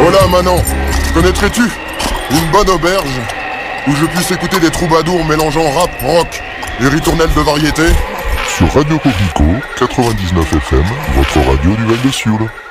voilà Manon, connaîtrais-tu une bonne auberge où je puisse écouter des troubadours mélangeant rap, rock et ritournelles de variété? Sur Radio Coquelicot, 99 FM, votre radio du Val de Sioule.